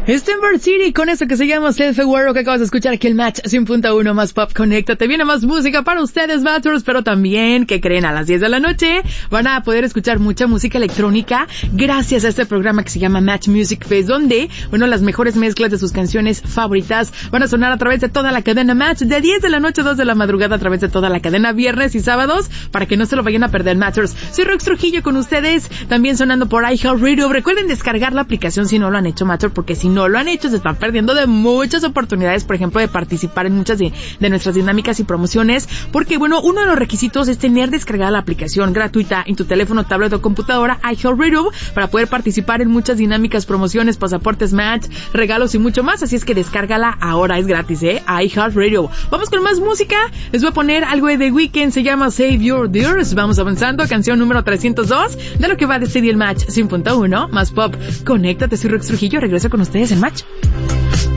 Stenford City con eso que se llama Self-Aware, que acabas de escuchar aquí el Match 100.1 más Pop. Conéctate, viene más música para ustedes, Matchers, pero también, que creen, a las 10 de la noche van a poder escuchar mucha música electrónica gracias a este programa que se llama Match Music Fest, donde, bueno, las mejores mezclas de sus canciones favoritas van a sonar a través de toda la cadena Match, de 10 de la noche a 2 de la madrugada a través de toda la cadena, viernes y sábados, para que no se lo vayan a perder, Matchers. Soy Rox Trujillo con ustedes, también sonando por iHeartRadio. Recuerden descargar la aplicación si no lo han hecho, Matcher, porque si no lo han hecho se están perdiendo de muchas oportunidades, por ejemplo, de participar en muchas de nuestras dinámicas y promociones, porque, bueno, uno de los requisitos es tener descargada la aplicación gratuita en tu teléfono, tablet o computadora iHeartRadio para poder participar en muchas dinámicas, promociones, pasaportes Match, regalos y mucho más, así es que descárgala ahora, es gratis, iHeartRadio. Vamos con más música, les voy a poner algo de The Weeknd, se llama Save Your Tears. Vamos avanzando a canción número 302 de lo que va a decidir el Match 100.1 más Pop. Conéctate, soy Rox Trujillo, regreso con ustedes en Match.